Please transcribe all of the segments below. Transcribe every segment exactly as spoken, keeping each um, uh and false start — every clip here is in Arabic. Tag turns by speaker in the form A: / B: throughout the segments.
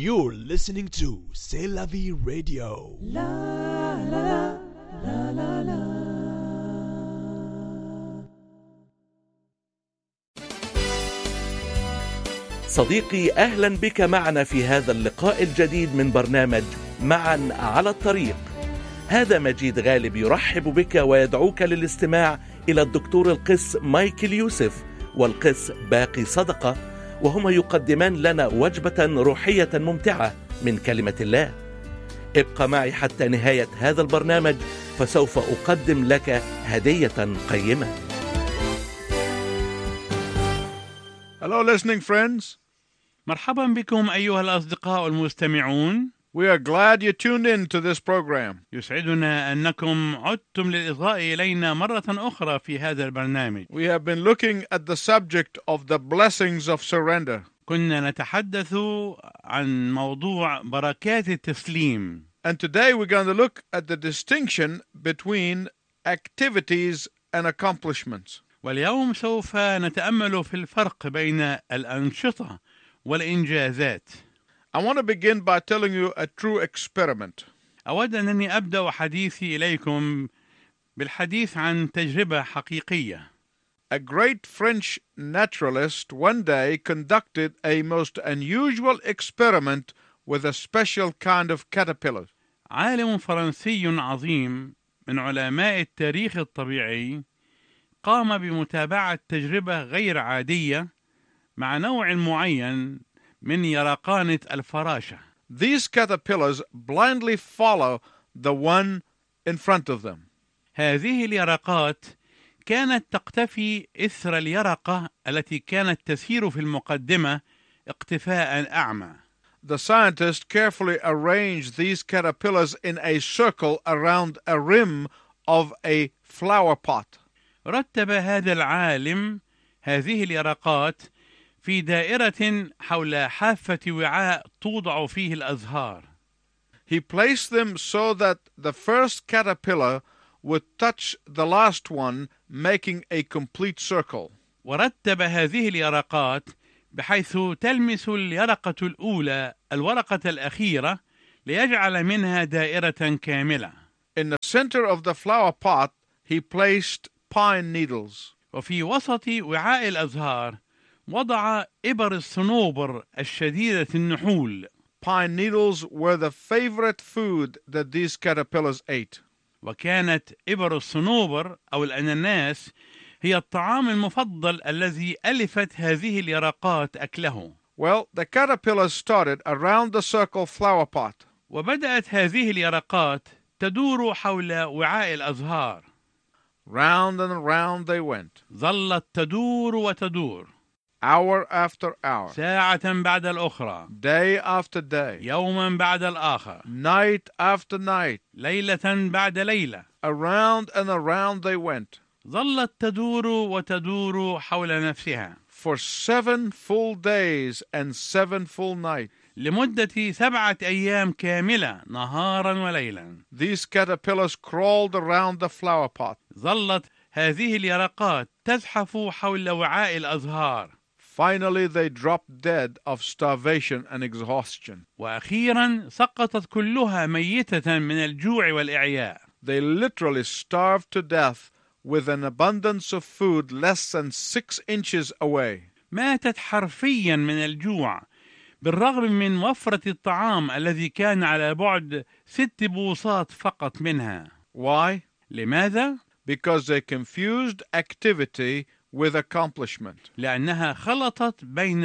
A: You're listening to C'est la vie radio.
B: La la la la la la.
C: صديقي، أهلا بك معنا في هذا اللقاء الجديد من برنامج معا على الطريق. هذا مجيد غالب يرحب بك ويدعوك للاستماع إلى الدكتور القس مايكل يوسف والقس باقي صدقة، وهما يقدمان لنا وجبة روحية ممتعة من كلمة الله. ابقى معي حتى نهاية هذا البرنامج، فسوف أقدم لك هدية قيمة.
D: Hello listening friends.
E: مرحبا بكم أيها الأصدقاء المستمعون.
D: We are glad you tuned in to this program.
E: يسعدنا أنكم عدتم للإصغاء إلينا مرة أخرى في هذا البرنامج.
D: We have been looking at the subject of the blessings of surrender.
E: كنا نتحدث عن موضوع بركات التسليم.
D: And today we're going to look at the distinction between activities and accomplishments.
E: واليوم سوف نتأمل في الفرق بين الأنشطة والإنجازات.
D: I want to begin by telling you a true experiment.
E: أود أنني أبدأ حديثي إليكم بالحديث عن تجربة حقيقية.
D: A great French naturalist one day conducted a most unusual experiment with a special kind of caterpillar.
E: عالم فرنسي عظيم من علماء التاريخ الطبيعي قام بمتابعة تجربة غير عادية مع نوع معين من يرقانة الفراشة.
D: These caterpillars blindly follow the one in front of them.
E: هذه اليرقات كانت تقتفي إثر اليرقة التي كانت تسير في المقدمة اقتفاء أعمى.
D: The scientist carefully arranged these caterpillars in a circle around a rim of a flower pot.
E: رتب هذا العالم هذه اليرقات في دائرة حول حافة وعاء توضع فيه الأزهار.
D: He placed them so that the first caterpillar would touch the last one, making a complete circle.
E: ورتب هذه اليرقات بحيث تلمس اليرقة الأولى الورقة الأخيرة ليجعل منها دائرة كاملة.
D: In the center of the flower pot, he placed pine needles.
E: وفي وسط وعاء الأزهار وضع إبر الصنوبر الشديدة النحول.
D: Pine needles were the favorite food that these caterpillars ate.
E: وكانت إبر الصنوبر أو الأناناس هي الطعام المفضل الذي ألفت هذه اليرقات أكله.
D: Well, the caterpillars started around the circle flower pot.
E: وبدأت هذه اليرقات تدور حول وعاء الأزهار.
D: Round and round they went.
E: ظلت تدور وتدور.
D: Hour after hour.
E: ساعة بعد الأخرى.
D: Day after day.
E: يوما بعد الآخر.
D: Night after night.
E: ليلة بعد ليلة.
D: Around and around they went.
E: ظلت تدور وتدور حول نفسها.
D: For seven full days and seven full nights.
E: لمدة سبعة أيام كاملة نهارا وليلا.
D: These caterpillars crawled around the flower pot.
E: ظلت هذه اليرقات تزحف حول وعاء الأزهار.
D: Finally they dropped dead of starvation and exhaustion.
E: وأخيرا سقطت كلها ميتة من الجوع والإعياء.
D: They literally starved to death with an abundance of food less than six inches away.
E: ماتت حرفيا من الجوع بالرغم من وفرة الطعام الذي كان على بعد ست بوصات فقط منها.
D: Why?
E: لماذا؟
D: Because they confused activity with accomplishment.
E: لأنها خلطت بين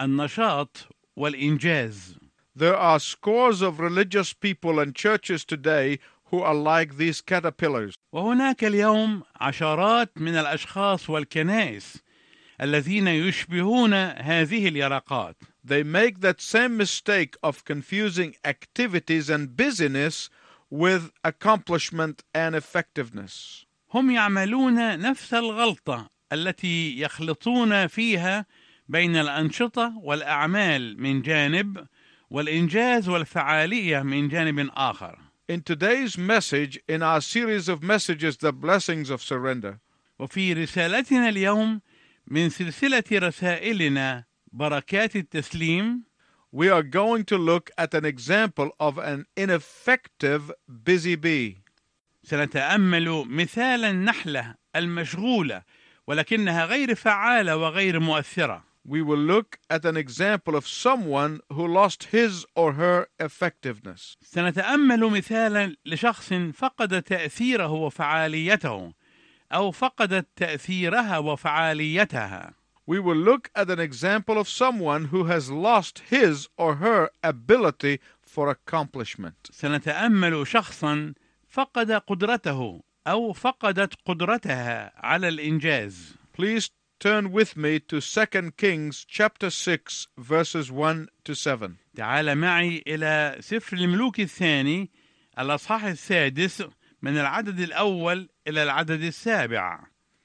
E: النشاط والإنجاز.
D: There are scores of religious people and churches today who are like these caterpillars.
E: وهناك اليوم عشرات من الأشخاص والكنائس الذين يشبهون هذه اليرقات.
D: They make that same mistake of confusing activities and busyness with accomplishment and effectiveness.
E: هم يعملون نفس الغلطة التي يخلطون فيها بين الأنشطة والأعمال من جانب والإنجاز والفعالية من جانب آخر.
D: In today's message, in our series of messages, The Blessings of Surrender,
E: وفي رسالتنا اليوم من سلسلة رسائلنا بركات التسليم,
D: we are going to look at an example of an ineffective busy bee.
E: سنتأمل مثال النحلة المشغولة ولكنها غير فعالة وغير مؤثرة.
D: We will look at an example of someone who lost his or her effectiveness.
E: سنتأمل مثالا لشخص فقد تأثيره وفعاليته أو فقدت تأثيرها وفعاليتها.
D: We will look at an example of someone who has lost his or her ability for accomplishment.
E: سنتأمل شخصا فقد قدرته أو فقدت قدرتها على الإنجاز.
D: Please turn with me to Second Kings chapter six verses one to seven.
E: تعال معي إلى سفر الملوك الثاني الأصحاح السادس من العدد الأول إلى العدد السابع.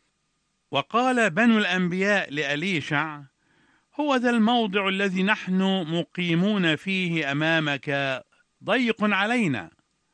E: وقال بنو الأنبياء لأليشع: هو ذا الموضع الذي نحن مقيمون فيه أمامك ضيق علينا،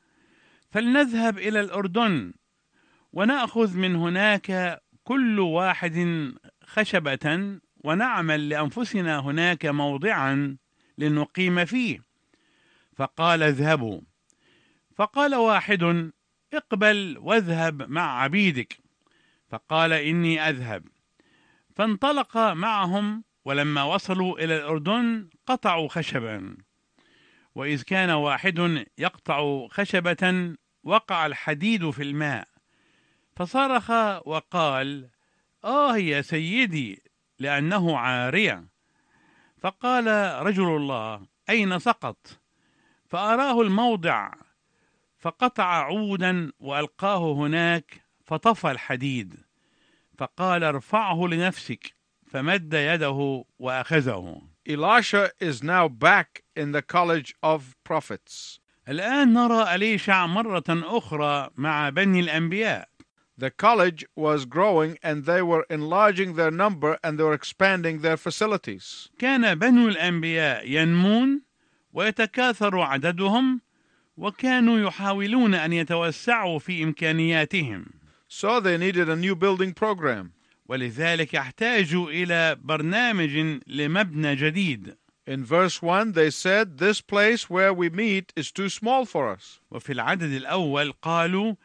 E: فلنذهب إلى الأردن ونأخذ من هناك كل واحد خشبة ونعمل لأنفسنا هناك موضعا لنقيم فيه. فقال: اذهبوا. فقال واحد: اقبل واذهب مع عبيدك. فقال: إني أذهب. فانطلق معهم، ولما وصلوا إلى الأردن قطعوا خشبا. وإذ كان واحد يقطع خشبة وقع الحديد في الماء، فصرخ وقال: آه يا سيدي، لأنه عارية. فقال رجل الله: أين سقط؟ فأراه الموضع، فقطع عودا وألقاه هناك فطفى الحديد. فقال: ارفعه لنفسك. فمد يده وأخذه.
D: Elisha is now back in the college of prophets.
E: الآن نرى أليشع مرة أخرى مع بني الأنبياء.
D: The college was growing and they were enlarging their number and they were expanding their facilities.
E: كان بنو الأنبياء ينمون ويتكاثر عددهم، وكانوا يحاولون أن يتوسعوا في إمكانياتهم.
D: So they needed a new building program.
E: ولذلك احتاجوا إلى برنامج لمبنى جديد.
D: In verse one they said, this place where we meet is too small for us.
E: وفي العدد الأول قالوا: